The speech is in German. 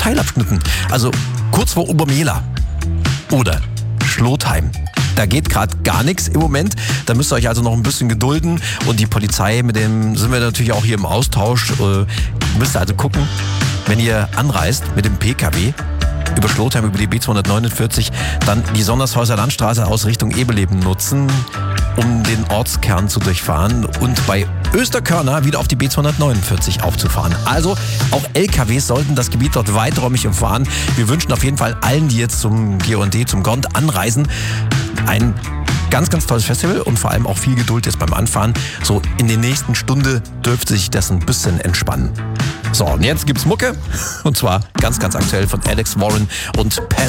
Teilabschnitten. Also kurz vor Obermehla oder Schlotheim. Da geht gerade gar nichts im Moment. Da müsst ihr euch also noch ein bisschen gedulden. Und die Polizei, mit dem sind wir natürlich auch hier im Austausch. Müsst ihr also gucken, wenn ihr anreist mit dem PKW über Schlotheim, über die B249, dann die Sondershäuser Landstraße aus Richtung Ebeleben nutzen, um den Ortskern zu durchfahren und bei Österkörner wieder auf die B249 aufzufahren. Also auch LKWs sollten das Gebiet dort weiträumig umfahren. Wir wünschen auf jeden Fall allen, die jetzt zum GOND, zum GOND anreisen, ein ganz, ganz tolles Festival und vor allem auch viel Geduld jetzt beim Anfahren. So in der nächsten Stunde dürfte sich das ein bisschen entspannen. So, und jetzt gibt's Mucke. Und zwar ganz, ganz aktuell von Alex Warren und Pat